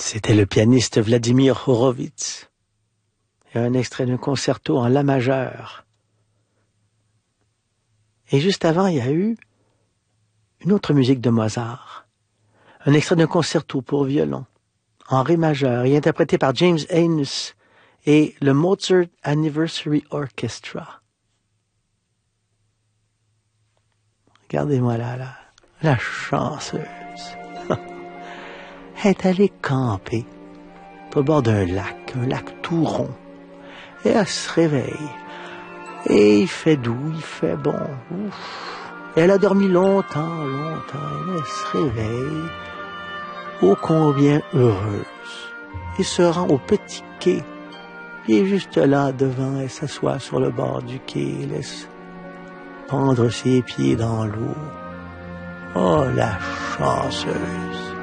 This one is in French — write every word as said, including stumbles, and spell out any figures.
C'était le pianiste Vladimir Horowitz. Et un extrait d'un concerto en la majeur. Et juste avant, il y a eu une autre musique de Mozart. Un extrait d'un concerto pour violon en ré majeur et interprété par James Ainus et le Mozart Anniversary Orchestra. Regardez-moi là, là, la chanceuse. Elle est allée camper au bord d'un lac, un lac tout rond. Et elle se réveille. Et il fait doux, il fait bon. Ouf. Et elle a dormi longtemps, longtemps. Et elle se réveille, ô combien heureuse. Et se rend au petit quai. Puis elle est juste là, devant, elle s'assoit sur le bord du quai, elle laisse pendre ses pieds dans l'eau. Oh, la chanceuse!